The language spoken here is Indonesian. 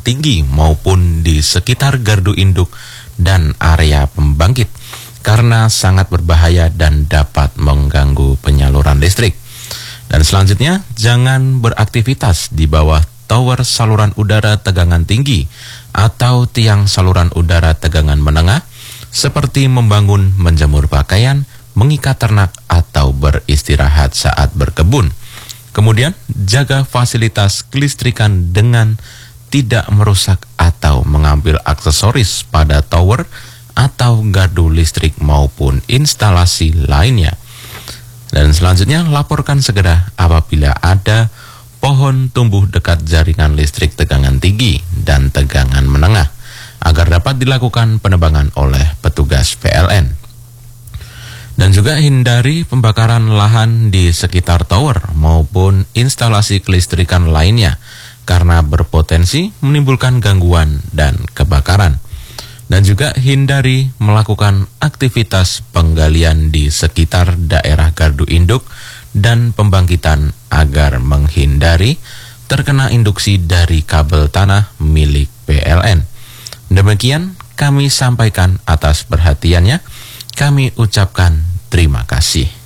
tinggi maupun di sekitar gardu induk dan area pembangkit karena sangat berbahaya dan dapat mengganggu penyaluran listrik. Dan selanjutnya, jangan beraktivitas di bawah tower saluran udara tegangan tinggi atau tiang saluran udara tegangan menengah seperti membangun, menjemur pakaian, mengikat ternak atau beristirahat saat berkebun. Kemudian, jaga fasilitas kelistrikan dengan tidak merusak atau mengambil aksesoris pada tower atau gardu listrik maupun instalasi lainnya. Dan selanjutnya, laporkan segera apabila ada pohon tumbuh dekat jaringan listrik tegangan tinggi dan tegangan menengah agar dapat dilakukan penebangan oleh petugas PLN. Dan juga hindari pembakaran lahan di sekitar tower maupun instalasi kelistrikan lainnya karena berpotensi menimbulkan gangguan dan kebakaran. Dan juga hindari melakukan aktivitas penggalian di sekitar daerah gardu induk dan pembangkitan agar menghindari terkena induksi dari kabel tanah milik PLN. Demikian kami sampaikan atas perhatiannya. Kami ucapkan terima kasih.